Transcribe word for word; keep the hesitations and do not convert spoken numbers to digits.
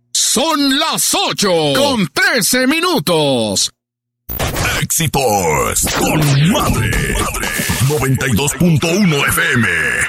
Son las ocho con trece minutos. Éxitos con Madre. noventa y dos punto uno F M.